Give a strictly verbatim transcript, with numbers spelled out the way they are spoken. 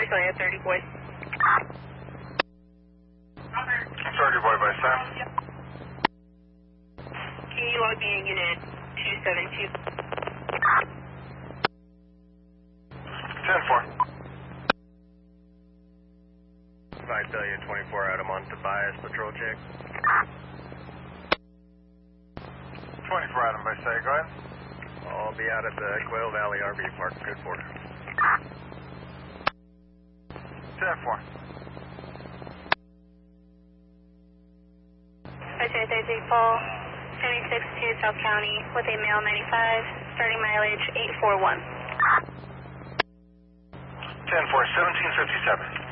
Visalia, thirty boy. thirty boy, Visalia. Can you log me in unit two seven two? ten four. Visalia twenty-four out, I'm on Tobias, patrol check. twenty-four Adam Visalia, go ahead. I'll be out at the Quail Valley R V Park, good for ten four. Visalia thirty Paul, seventy-six to South County with a male ninety-five, starting mileage eight four one. ten four, seventeen fifty-seven.